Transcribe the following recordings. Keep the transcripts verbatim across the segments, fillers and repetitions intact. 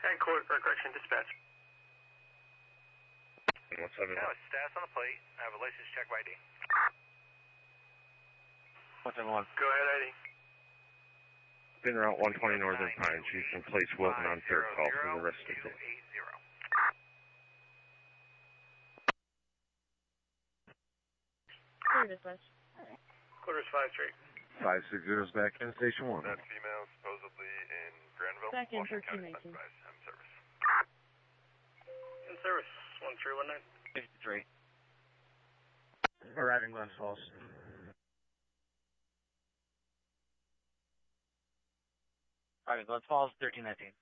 Headquarters, or correction, dispatch. What's up? Now, status on the plate. I have a license check by I D. What's up, one? Go ahead, I D. Been Route one twenty Northern Pines. You can place Wilton on third call for the rest of the day. Clear dispatch. Quarters five straight. five six zero is back in station one. That female supposedly in Granville. Back in Washington thirteen County, eighteen. specifies. I'm service. In service, one three one nine. fifty-three. Arriving Glens Falls. Arriving Glens Falls, thirteen nineteen.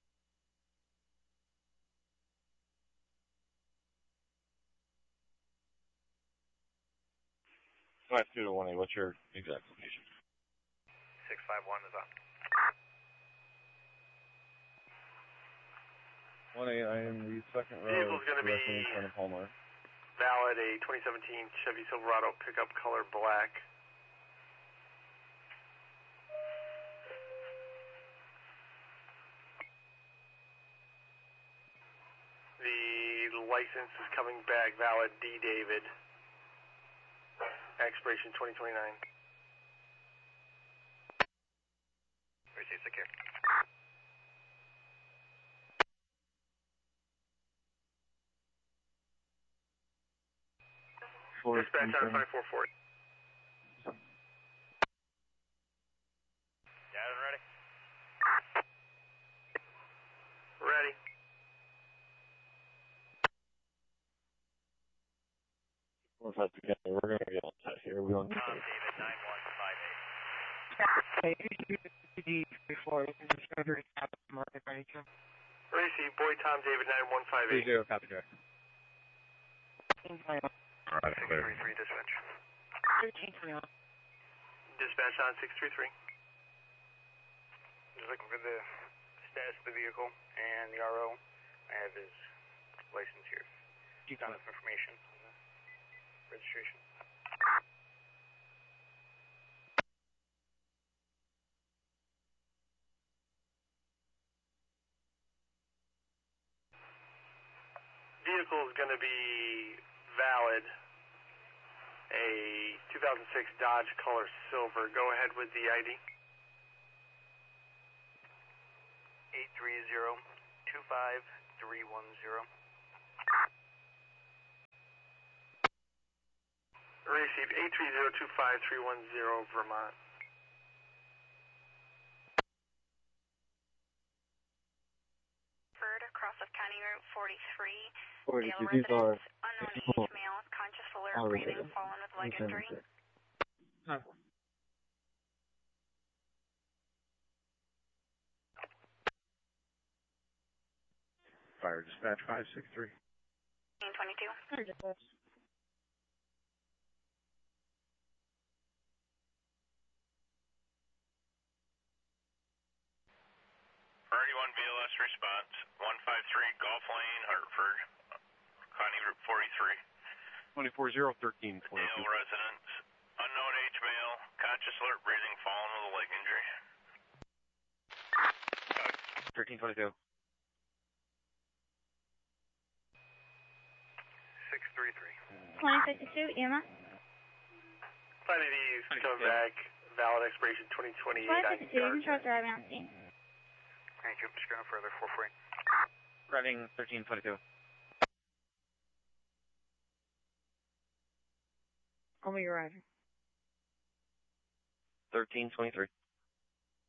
five two to one eight, what's your exact location? six five one is on. one eight, I am the second row. Vehicle's gonna be directly in front of Palmer. valid, a twenty seventeen Chevy Silverado pickup, color black. The license is coming back valid, D. David. Expiration twenty twenty-nine. Receive secure. Dispatch out of five four four. Got it ready? Ready. We'll have to get, we're going to get on set here. We don't Tom David nine one five eight. before surgery happens, market ready to. Receive, Boy Tom David nine one five eight. zero, copy, Jack. Alright, six clear. three three dispatch. thirteen twenty-one. Dispatch on six three three. Just looking for the status of the vehicle and the R O. I have his license here. You Got got enough information on the registration. Vehicle is going to be valid, a two thousand six Dodge color silver. Go ahead with the I D. eight three zero two five three one zero. Receive eight three zero two five three one zero, Vermont. Across of County Route forty-three. forty-two, Dale these are... residence, unknown age, male, conscious, alert, All right. breathing, fallen with leg injury. Huh. Fire dispatch five six three. twenty-two. Clear dispatch. Priority one B L S response, one five three Golf Lane, Hartford, County Route forty-three. twenty-four zero thirteen twenty-two. Dale residence, unknown age male, conscious, alert, breathing, fallen with a leg injury. thirteen twenty-two. six three three. twenty fifty-two, Emma. Flight I D is coming back, valid expiration twenty twenty-eight. twenty fifty-two, you can start driving on scene. Thank you. Just going further. four four eight. Driving thirteen twenty-two. Call me your rider. thirteen twenty-three.